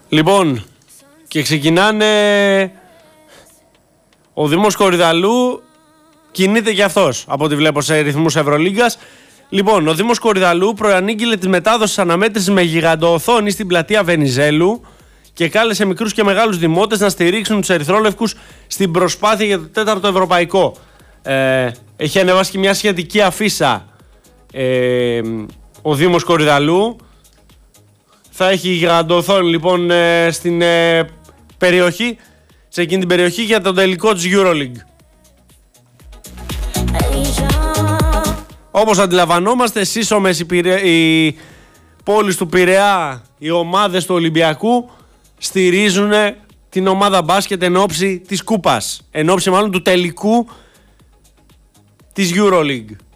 Λοιπόν, και ξεκινάνε. Ο Δήμος Κορυδαλλού κινείται και αυτός, από ό,τι βλέπω σε ρυθμούς Ευρωλίγκας. Λοιπόν, ο Δήμος Κορυδαλλού προανήγγειλε τη μετάδοση αναμέτρησης με γιγαντοοθόνη στην πλατεία Βενιζέλου και κάλεσε μικρούς και μεγάλους δημότες να στηρίξουν τους ερυθρόλευκους στην προσπάθεια για το 4ο Ευρωπαϊκό. Έχει ανεβάσει και μια σχετική αφίσα ο Δήμος Κορυδαλλού. Θα έχει γιγαντοοθόνη λοιπόν στην περιοχή, σε εκείνη την περιοχή, για τον τελικό της EuroLeague. Όπως αντιλαμβανόμαστε, σύσσωμες οι πόλεις του Πειραιά, οι ομάδες του Ολυμπιακού στηρίζουν την ομάδα μπάσκετ εν ώψη της κούπας, εν ώψη μάλλον του τελικού της EuroLeague.